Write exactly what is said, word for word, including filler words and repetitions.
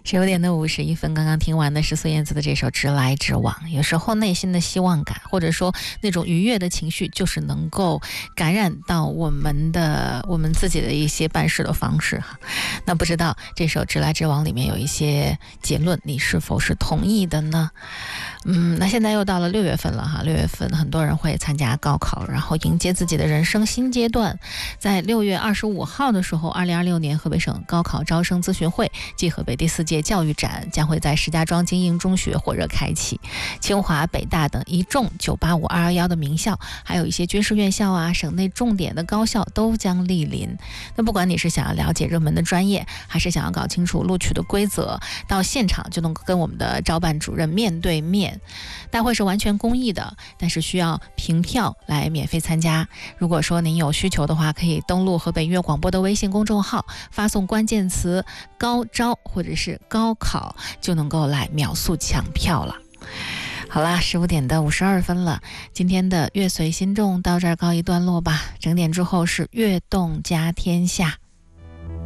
十五点的五十一分，刚刚听完的是孙燕姿的这首《直来直往》。有时候内心的希望感，或者说那种愉悦的情绪，就是能够感染到我们的我们自己的一些办事的方式哈。那不知道这首《直来直往》里面有一些结论，你是否是同意的呢？嗯，那现在又到了六月份了哈，六月份很多人会参加高考，然后迎接自己的人生新阶段。在六月二十五号的时候，二零二六年河北省高考招生咨询会暨河北第四届教育展将会在石家庄精英中学火热开启，清华、北大等一众九八五、二一一的名校，还有一些军事院校啊、省内重点的高校都将莅临。那不管你是想要了解热门的专业，还是想要搞清楚录取的规则，到现场就能够跟我们的招办主任面对面。大会是完全公益的，但是需要凭票来免费参加。如果说您有需求的话，可以登录河北音乐广播的微信公众号，发送关键词高招或者是高考，就能够来秒速抢票了。好啦，十五点的五十二分了，今天的乐随心动到这儿告一段落吧。整点之后是悦动家天下。